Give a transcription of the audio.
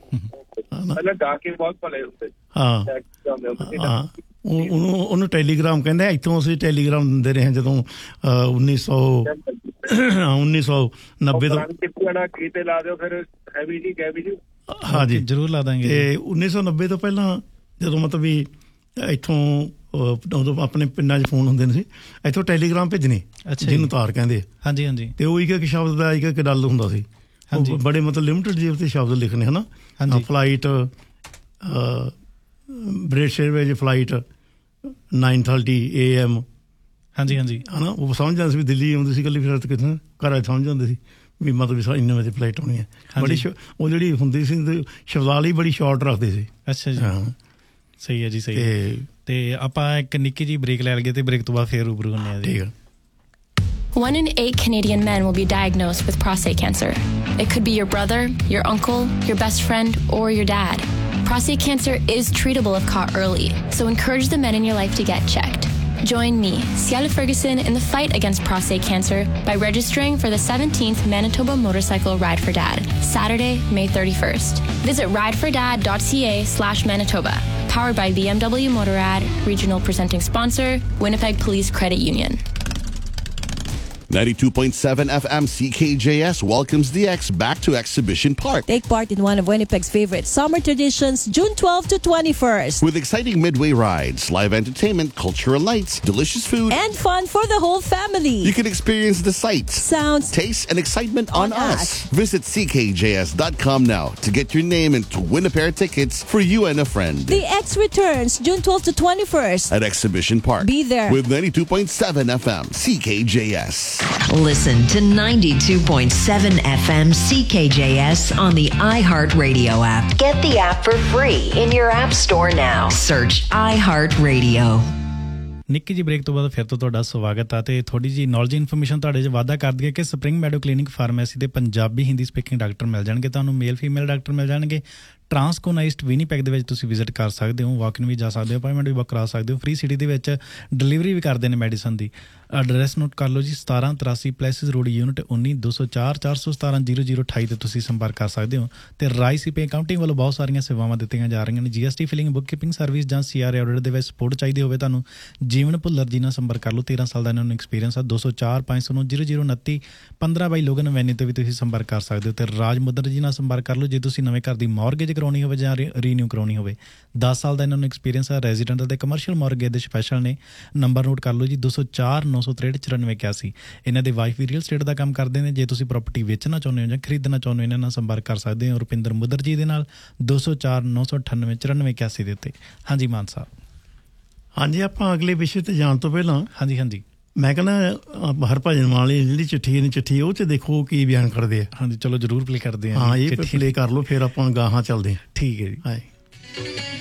ਪਹਿਲਾਂ ਡਾਕੇ ਬਹੁਤ ਭਲੇ ਹੁੰਦੇ। ਹਾਂ ਉਹਨੂੰ ਟੈਲੀਗ੍ਰਾਮ ਕਹਿੰਦੇ। ਇੱਥੋਂ ਅਸੀਂ ਟੈਲੀਗ੍ਰਾਮ ਦਿੰਦੇ ਰਹੇ ਜਦੋਂ 1990 ਤੋਂ। ਕੀਤੇ ਲਾ ਦਿਓ ਫਿਰ ਹੈਵੀ ਜੀ ਗੈਵੀ ਜੀ। ਹਾਂਜੀ ਜ਼ਰੂਰ ਲਾ ਦਾਂਗੇ। ਤੇ 1990 ਤੋਂ ਪਹਿਲਾਂ ਜਦੋਂ ਮਤਲਬ ਵੀ ਇੱਥੋਂ ਉਦੋਂ ਆਪਣੇ ਪਿੰਡਾਂ 'ਚ ਫੋਨ ਹੁੰਦੇ ਨੇ ਸੀ, ਇੱਥੋਂ ਟੈਲੀਗ੍ਰਾਮ ਭੇਜਣੇ ਜਿਹਨੂੰ ਤਾਰ ਕਹਿੰਦੇ। ਹਾਂਜੀ ਹਾਂਜੀ। ਤੇ ਉਹ ਇੱਕ ਸ਼ਬਦ ਦਾ ਇੱਕ ਡੱਲ ਹੁੰਦਾ ਸੀ। ਬੜੇ ਮਤਲਬ ਲਿਮਟਿਡ ਜਿਹੇ ਉੱਤੇ ਸ਼ਬਦ ਲਿਖਣੇ ਹੈ ਨਾ। Flight British Airways flight 9:30 AM। ਹਾਂਜੀ ਹਾਂਜੀ ਹੈ ਨਾ। ਉਹ ਸਮਝ ਜਾਂਦੇ ਸੀ ਵੀ ਦਿੱਲੀ ਆਉਂਦੀ ਸੀ ਇਕੱਲੀ, ਫਿਰ ਕਿਤੇ ਘਰ ਸਮਝ ਜਾਂਦੇ ਸੀ ਵੀ ਮਤਲਬ ਇੰਨੇ ਵਜੇ ਫਲਾਈਟ ਆਉਣੀ ਹੈ। ਬੜੀ ਉਹ ਜਿਹੜੀ ਹੁੰਦੀ ਸੀ ਸ਼ਬਦਾਵਲੀ ਬੜੀ ਸ਼ਾਰਟ ਰੱਖਦੇ ਸੀ। ਅੱਛਾ ਜੀ। ਹਾਂ ਸਹੀ ਹੈ ਜੀ ਸਹੀ। ਤੇ ਆਪਾਂ ਇੱਕ ਨਿੱਕੀ ਜਿਹੀ ਬ੍ਰੇਕ ਲੈ ਲਈਏ ਤੇ ਬ੍ਰੇਕ ਤੋਂ ਬਾਅਦ ਫਿਰ ਰੂਬਰੂ ਹੁੰਦੇ ਹਾਂ। ਠੀਕ ਹੈ। 1 in 8 Canadian men will be diagnosed with prostate cancer. It could be your brother, your uncle, your best friend, or your dad. Prostate cancer is treatable if caught early, so encourage the men in your life to get checked. Join me, Ciela Ferguson, in the fight against prostate cancer by registering for the 17th Manitoba Motorcycle Ride for Dad, Saturday, May 31st. Visit ridefordad.ca/Manitoba. Powered by BMW Motorrad, regional presenting sponsor, Winnipeg Police Credit Union. 92.7 FM CKJS welcomes the X back to Exhibition Park. Take part in one of Winnipeg's favorite summer traditions, June 12 to 21st. With exciting midway rides, live entertainment, cultural nights, delicious food, and fun for the whole family. You can experience the sights, sounds, tastes, and excitement on us. Visit ckjs.com now to get your name into win a pair of tickets for you and a friend. The X returns June 12 to 21st at Exhibition Park. Be there with 92.7 FM CKJS. Listen to 92.7 FM CKJS on the iHeartRadio app. Get the app for free in your app store now. Search iHeartRadio. ਨਿੱਕੀ ਜੀ break ਤੋਂ ਬਾਅਦ ਫਿਰ ਤੋਂ ਤੁਹਾਡਾ ਸਵਾਗਤ ਆ। ਤੇ ਥੋੜੀ ਜੀ ਨੌਲੇਜ ਇਨਫੋਰਮੇਸ਼ਨ ਤੁਹਾਡੇ 'ਚ ਵਾਧਾ ਕਰ ਦਈਏ ਕਿ ਸਪਰਿੰਗ ਮੈਡੋ ਕਲੀਨਿਕ ਫਾਰਮੇਸੀ ਦੇ ਪੰਜਾਬੀ ਹਿੰਦੀ ਸਪੀਕਿੰਗ ਡਾਕਟਰ ਮਿਲ ਜਾਣਗੇ ਤੁਹਾਨੂੰ। ਮੇਲ ਫੀਮੇਲ ਡਾਕਟਰ ਮਿਲ ਜਾਣਗੇ। ਟਰਾਂਸਕੋਨਾਈਜ਼ਡ ਵਿਨੀਪੈਗ ਦੇ ਵਿੱਚ ਤੁਸੀਂ ਵਿਜ਼ਿਟ ਕਰ ਸਕਦੇ ਹੋ। ਵਾਕ ਇਨ ਵੀ ਜਾ ਸਕਦੇ ਹੋ, ਅਪਾਇੰਟਮੈਂਟ ਵੀ ਬੁੱਕ ਕਰਾ ਸਕਦੇ ਹੋ। ਫ੍ਰੀ ਸਿਟੀ ਦੇ ਵਿੱਚ ਡਿਲੀਵਰੀ ਵੀ ਕਰਦੇ ਨੇ ਮੈਡੀਸਨ ਦੀ। ਐਡਰੈਸ ਨੋਟ ਕਰ ਲਓ ਜੀ, 1783 ਪਲੇਸਿਸ ਰੋਡ ਯੂਨਿਟ 19 204 417 0028 ਤੇ ਤੁਸੀਂ ਸੰਪਰਕ ਕਰ ਸਕਦੇ ਹੋ। ਤੇ ਰਾਈਸੀਪੇ ਅਕਾਊਂਟਿੰਗ ਵੱਲੋਂ ਬਹੁਤ ਸਾਰੀਆਂ ਸੇਵਾਵਾਂ ਦਿੱਤੀਆਂ ਜਾ ਰਹੀਆਂ ਨੇ। GST filling, book keeping service ਜਾਂ CRA ਆਡਿਟ ਦੇ ਵਿੱਚ ਸਪੋਰਟ ਚਾਹੀਦੀ ਹੋਵੇ ਤੁਹਾਨੂੰ, ਜੀਵਨ ਭੁੱਲਰ ਜੀ ਨਾਲ ਸੰਪਰਕ ਕਰ ਲਓ। 13 ਸਾਲ ਦਾ ਇਹਨਾਂ ਨੂੰ ਐਕਸਪੀਰੀਅੰਸ ਆ। 204 509 0029 15 ਬਾਈ ਲੋਗਨ ਐਵੇਨਿਊ ਤੇ ਵੀ ਤੁਸੀਂ ਸੰਪਰਕ ਕਰ ਸਕਦੇ ਹੋ। ਤੇ ਰਾਜ ਮੁੱਦਰ ਜੀ ਨਾਲ ਸੰਪਰਕ ਕਰ ਲਓ ਜੇ ਤੁਸੀਂ ਨਵੇਂ ਘਰ ਦੀ ਮੌਰਗੇਜ ਕਰਾਉਣੀ ਹੋਵੇ ਜਾਂ ਰੀਨਿਊ ਕਰਾਉਣੀ ਹੋਵੇ। 10 ਸਾਲ ਦਾ ਇਹਨਾਂ ਨੂੰ ਐਕਸਪੀਰੀਅੰਸ ਆ। ਰੈਜ਼ੀਡੈਂਟ ਅਤੇ ਕਮਰਸ਼ੀਅਲ ਮੌਰਗੇਜ ਦੇ ਸਪੈਸ਼ਲ ਨੇ। ਨੰਬਰ ਨੋਟ ਕਰ ਲਓ ਜੀ, 204 963 9481। ਇਹਨਾਂ ਦੇ ਵਾਈਫ ਵੀ ਰੀਅਲ ਸਟੇਟ ਦਾ ਕੰਮ ਕਰਦੇ ਨੇ। ਜੇ ਤੁਸੀਂ ਪ੍ਰੋਪਰਟੀ ਵੇਚਣਾ ਚਾਹੁੰਦੇ ਹੋ ਜਾਂ ਖਰੀਦਣਾ ਚਾਹੁੰਦੇ ਹੋ, ਇਹਨਾਂ ਨਾਲ ਸੰਪਰਕ ਕਰ ਸਕਦੇ ਹੋ ਰੁਪਿੰਦਰ ਮੁੱਦਰ ਜੀ ਦੇ ਨਾਲ 204 998 9481 ਦੇ ਉੱਤੇ। ਹਾਂਜੀ ਮਾਨ ਸਾਹਿਬ। ਹਾਂਜੀ, ਆਪਾਂ ਅਗਲੇ ਵਿਸ਼ੇ ਤੇ ਜਾਣ ਤੋਂ ਪਹਿਲਾਂ ਹਾਂਜੀ ਹਾਂਜੀ ਮੈਂ ਕਹਿੰਦਾ ਹਰਭਜਨ ਮਾਨ ਵਾਲੀ ਜਿਹੜੀ ਚਿੱਠੀ ਉਹ 'ਚ ਦੇਖੋ ਕੀ ਬਿਆਨ ਕਰਦੇ ਆ। ਹਾਂਜੀ ਚਲੋ ਜ਼ਰੂਰ ਪਲੇ ਕਰਦੇ ਹਾਂ। ਹਾਂ ਇਹ ਪਲੇ ਕਰ ਲਓ, ਫਿਰ ਆਪਾਂ ਗਾਹਾਂ ਚੱਲਦੇ ਹਾਂ। ਠੀਕ ਹੈ ਜੀ। ਹਾਂ।